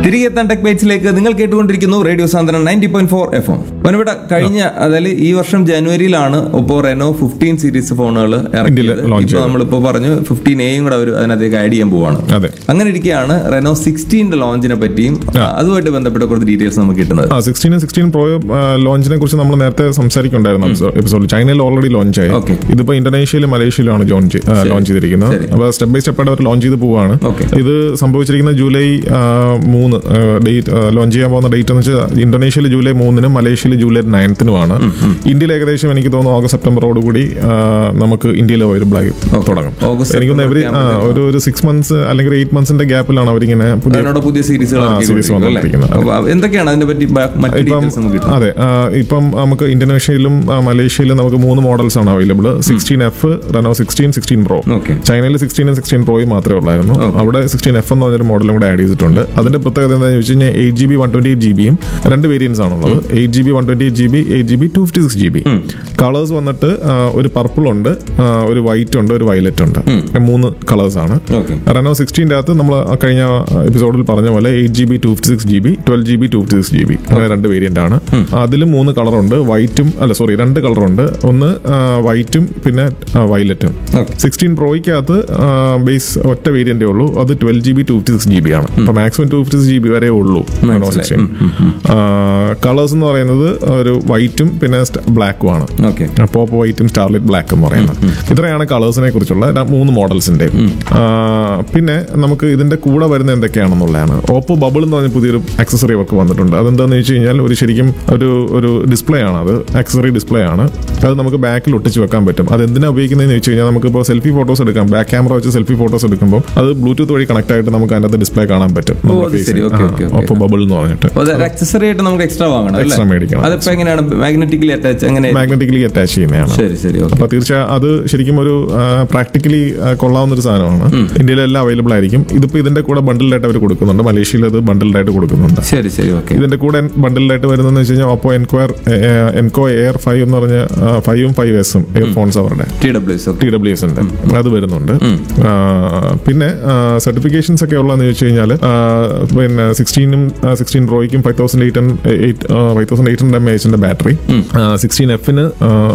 തിരികെ എത്താൻ ടെക് ബൈറ്റ്സിലേക്ക് നിങ്ങൾ കേട്ടുകൊണ്ടിരിക്കുന്നു റേഡിയോ സാന്ത്വനം 90.4 FM. ഇവിടെ കഴിഞ്ഞ അതായത് ഈ വർഷം ജനുവരിയിലാണ് ഇപ്പോൾ റെനോ 15 സീരീസ് ഫോണുകൾ ഇറക്കിയത്. നമ്മളിപ്പോ പറഞ്ഞു 15A കൂടെ അവർ അതിനകത്തേക്ക് ആഡ് ചെയ്യാൻ പോവാണ്. അങ്ങനെ ഇരിക്കുകയാണ് റെനോ 16 ലോഞ്ചിനെ പറ്റിയും അതുമായിട്ട് ബന്ധപ്പെട്ട കുറച്ച് ഡീറ്റെയിൽസ് നമുക്ക് കിട്ടുന്നത്. 16 പ്രോ ലോഞ്ചിനെ കുറിച്ച് നമ്മൾ നേരത്തെ സംസാരിക്കുന്നുണ്ടായിരുന്നു എപ്പിസോഡിൽ. ചൈനയിൽ ഓൾറെഡി ലോഞ്ച് ആയി. ഇതിപ്പോ ഇന്തോനേഷ്യയിലും മലേഷ്യയിലുമാണ് ലോഞ്ച് ചെയ്തിരിക്കുന്നത്. അപ്പൊ സ്റ്റെപ്പ് ബൈ സ്റ്റെപ്പ് ആയിട്ട് അവർ ലോഞ്ച് ചെയ്ത് പോവാണ്. ഇത് സംഭവിച്ചിരിക്കുന്ന ജൂലൈ 3 ഡേറ്റ് ലോഞ്ച് ചെയ്യാൻ പോകുന്ന ഡേറ്റ് എന്ന് വെച്ചാൽ ഇന്തോനേഷ്യയിൽ ജൂലൈ 3-നും മലേഷ്യയിൽ ജൂലൈ 9-നുമാണ്. ഇന്ത്യയിൽ ഏകദേശം എനിക്ക് തോന്നുന്നു ഓഗസ്റ്റ് സെപ്റ്റംബറോടുകൂടി നമുക്ക് ഇന്ത്യയിൽ അവൈലബിൾ ആയി തുടങ്ങും. എനിക്കൊന്ന് ഒരു 6 months അല്ലെങ്കിൽ 8 months ഗ്യാപ്പിലാണ് അവരിങ്ങനെ പുതിയ സീരീസ് വന്നിരിക്കുന്നത്. അതെ, ഇപ്പം നമുക്ക് ഇന്തോനേഷ്യയിലും മലേഷ്യയിലും നമുക്ക് 3 മോഡൽസ് ആണ് അവൈലബിൾ. 16F, Renault 16 pro. ചൈനയിൽ 16 16 പ്രോയും മാത്രമേ ഉള്ളായിരുന്നു. അവിടെ 16F എന്ന് പറഞ്ഞൊരു മോഡലും കൂടെ ആഡ് ചെയ്തിട്ടുണ്ട്. അതിന്റെ പ്രത്യേകത എന്താണെന്ന് വെച്ച് കഴിഞ്ഞാൽ 8GB 128GB 2 വേരിയൻസ് ആണുള്ളത്. 8GB 128GB 8GB 256GB. Colours വന്നിട്ട് ഒരു പർപ്പിൾ ഉണ്ട്, ഒരു വൈറ്റ് ഉണ്ട്, ഒരു വയലറ്റ് ഉണ്ട്. 3 കളേഴ്സ് ആണ്. റെനോ 16 അകത്ത് നമ്മൾ കഴിഞ്ഞ എപ്പിസോഡിൽ പറഞ്ഞ പോലെ 8GB 256GB 12GB 256GB അങ്ങനെ 2 വേരിയന്റ് ആണ്. അതിലും 3 കളറുണ്ട്. വൈറ്റും 2 കളറുണ്ട്. ഒന്ന് വൈറ്റും പിന്നെ വയലറ്റും. 16 പ്രോയ്ക്കകത്ത് ബേസ് ഒറ്റ വേരിയന്റേ ഉള്ളൂ. അത് 12GB 256GB ആണ്. അപ്പൊ മാക്സിമം 256GB വരെ ഉള്ളൂ. കളേഴ്സ് എന്ന് പറയുന്നത് ഒരു വൈറ്റും പിന്നെ ബ്ലാക്കും ആണ്. പോപ്പ് വൈറ്റും സ്റ്റാർലൈറ്റ് ബ്ലാക്ക് എന്ന് പറയുന്നത്. ഇത്രയാണ് കളേഴ്സിനെ കുറിച്ചുള്ള 3 മോഡൽസിന്റെ. പിന്നെ നമുക്ക് ഇതിന്റെ കൂടെ വരുന്ന എന്തൊക്കെയാണെന്നുള്ളതാണ്. ഓപ്പോ ബബിൾ എന്ന് പറഞ്ഞ പുതിയൊരു ആക്സസറി അവർക്ക് വന്നിട്ടുണ്ട്. അതെന്താണെന്ന് വെച്ച് കഴിഞ്ഞാൽ ശരിക്കും ഒരു ഡിസ്പ്ലേ ആണ്. അത് ആക്സസറി ഡിസ്പ്ലേ ആണ്. അത് നമുക്ക് ബാക്കിൽ ഒട്ടിച്ച് വെക്കാൻ പറ്റും. അത് എന്തിനാ ഉപയോഗിക്കുന്നതെന്ന് വെച്ച് കഴിഞ്ഞാൽ നമുക്കിപ്പോൾ സെൽഫി ഫോട്ടോസ് എടുക്കാം. ബാക്ക് ക്യാമറ വെച്ച് സെൽഫി ഫോട്ടോസ് എടുക്കുമ്പോൾ അത് ബ്ലൂടൂത്ത് വഴി കണക്ട് ആയിട്ട് നമുക്ക് അതിനകത്ത് ഡിസ്പ്ലേ കാണാൻ പറ്റും. ഓപ്പോ ബബിൾ എന്ന് പറഞ്ഞിട്ട് ആക്സസറി ആയിട്ട് നമുക്ക് എക്സ്ട്രാ വാങ്ങണം, എക്സ്ട്രാ മേടിക്കണം. അതിപ്പോ എങ്ങനെയാണ് മാഗ്നറ്റിക്കലി അറ്റാച്ച് ചെയ്യുന്നതാണ്. അപ്പൊ തീർച്ചയായും അത് ശരിക്കും ഒരു പ്രാക്ടിക്കലി കൊള്ളാവുന്ന ഒരു സാധനമാണ്. ഇന്ത്യയിലെല്ലാം അവൈലബിൾ ആയിരിക്കും. ഇതിപ്പോ ഇതിന്റെ കൂടെ ബണ്ടിലായിട്ട് അവർ കൊടുക്കുന്നുണ്ട്. മലേഷ്യയിൽ അത് ബണ്ടിലായിട്ട് കൊടുക്കുന്നുണ്ട്. ഇതിന്റെ കൂടെ ബണ്ടിലായിട്ട് വരുന്നതെന്ന് വെച്ച് കഴിഞ്ഞാൽ ഓപ്പോ എൻകോ എയർ 5 എന്ന് പറഞ്ഞ 5ഉം 5S ഇയർഫോൺസ് അവരുടെ TWS ഉണ്ട്. അത് വരുന്നുണ്ട്. പിന്നെ സർട്ടിഫിക്കേഷൻസ് ഒക്കെ ഉള്ളതെന്ന് ചോദിച്ചു കഴിഞ്ഞാൽ പിന്നെ 16 പ്രോയ്ക്കും 5800 mAh ബാറ്ററി, 16Fന്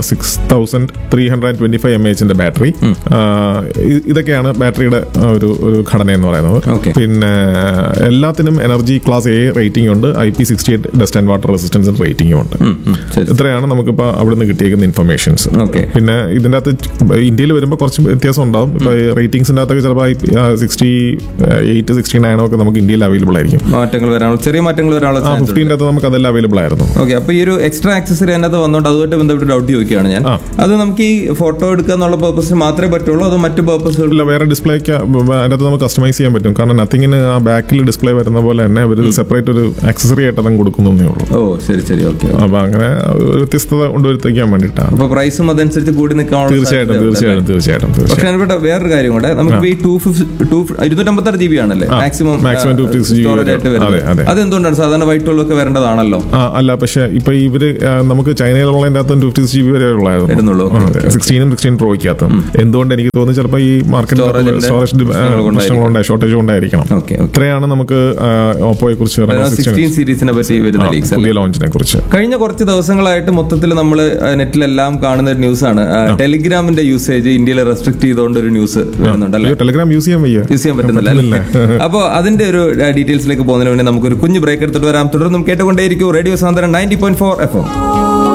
6325 mAh ബാറ്ററി. ഇതൊക്കെയാണ് ബാറ്ററിയുടെ ഒരു ഘടന എന്ന് പറയുന്നത്. പിന്നെ എല്ലാത്തിനും എനർജി ക്ലാസ് A റേറ്റിംഗ് ഉണ്ട്. IP68 dust and water resistance റേറ്റിംഗും ഉണ്ട്. ഇത്രയാണ് നമുക്കിപ്പോ അവിടുന്ന് കിട്ടിയേക്കുന്ന ഇൻഫർമേഷൻസ്. പിന്നെ ഇതിന്റെ അകത്ത് ഇന്ത്യയിൽ വരുമ്പോൾ കുറച്ച് വ്യത്യാസം ഉണ്ടാവും. ഇപ്പൊ റേറ്റിംഗ്സിന്റെ അകത്തൊക്കെ ചിലപ്പോൾ 68 69 ഒക്കെ നമുക്ക് ഇന്ത്യയിൽ അവൈലബിൾ ആയിരിക്കും. ചെറിയ മാറ്റങ്ങൾ 15 അകത്ത് നമുക്ക് അതെല്ലാം അവൈലബിൾ ആയിരുന്നു. അപ്പൊ ഈ ഒരു എക്സ്ട്രാ ആക്സസറി അതിനകത്ത് വന്നോണ്ട് അതുമായിട്ട് ബന്ധപ്പെട്ട് ഡൗട്ട് ചോദിക്കുകയാണ് ഞാൻ. അത് നമുക്ക് ഈ ഫോട്ടോ എടുക്കുക എന്നുള്ള പർപ്പസിന് മാത്രമേ പറ്റുള്ളൂ, അത് മറ്റു പർപ്പസുകളിൽ വേറെ ഡിസ്പ്ലേക്ക് അതിനകത്ത് നമുക്ക് കസ്റ്റമൈസ് ചെയ്യാൻ പറ്റും. കാരണം നത്തിങ്ങിന് ആ ബാക്കിൽ ഡിസ്പ്ലേ വരുന്ന പോലെ തന്നെ ഒരു സെപ്പറേറ്റ് ഒരു ആക്സസറി ആയിട്ട് അതും കൊടുക്കുന്നേ ഉള്ളൂ. അപ്പൊ അങ്ങനെ വ്യത്യസ്തത കൊണ്ടുവരുത്തിക്കാൻ വേണ്ടിയിട്ടാണ്. അപ്പൊ പ്രൈസും അതനുസരിച്ച് കൂടി നിൽക്കാൻ തീർച്ചയായിട്ടും. പക്ഷേ വേറൊരു കാര്യം കൂടെ, നമുക്ക് ഈ 256GB ആണല്ലേ മാക്സിമം സ്റ്റോറേജ് ആയിട്ട് വരുന്നത്. അതെന്തുകൊണ്ടാണ് സാധാരണ വൈറ്റുകളൊക്കെ വരേണ്ടതാണല്ലോ? അല്ല, പക്ഷെ ഇപ്പൊ ഇവര് നമുക്ക് ചൈനയിലുള്ള 256GB വരെ ഉള്ളായിരുന്നു 16 പ്രോയ്ക്കകത്തും. എന്തുകൊണ്ട് എനിക്ക് തോന്നുന്നു ചിലപ്പോൾ ഈ മാർക്കറ്റ് സ്റ്റോറേജ് ഷോർട്ടേജ് കൊണ്ടായിരിക്കണം. ഇത്രയാണ് നമുക്ക് ഓപ്പോയെ കുറിച്ച് പുതിയ ലോഞ്ചിനെ കുറിച്ച്. കഴിഞ്ഞ കുറച്ച് ദിവസങ്ങളായിട്ട് മൊത്തത്തിൽ നമ്മൾ നെറ്റിലെല്ലാം കാണുന്ന ഒരു ന്യൂസാണ്. ടെലിഗ്രാമിന്റെ യൂസേജ് ഇന്ത്യയിൽ റെസ്ട്രിക്ട് ചെയ്തുകൊണ്ട് ഒരു ന്യൂസ് വരുന്നുണ്ടല്ലോ. ടെലിഗ്രാം യൂസ് ചെയ്യാൻ പറ്റുന്നില്ല. അപ്പോൾ അതിന്റെ ഒരു ഡീറ്റെയിൽസിലേക്ക് പോകുന്നതിന് വേണ്ടി നമുക്കൊരു കുഞ്ഞു ബ്രേക്ക് എടുത്തിട്ട് വരാം. തുടർന്നും കേട്ടുകൊണ്ടേയിരിക്കും റേഡിയോ സാന്ത്വനം 90.4 FM.